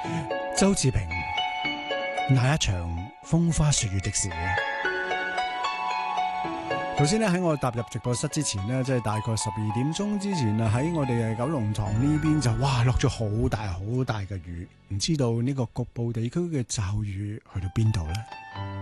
周志平，那一場風花雪月的事。頭先咧喺我踏入直播室之前呢，即係大概12點鐘之前啊，喺我哋嘅九龍塘呢邊就哇落咗好大好大嘅雨，唔知道呢個局部地區嘅驟雨去到邊度呢？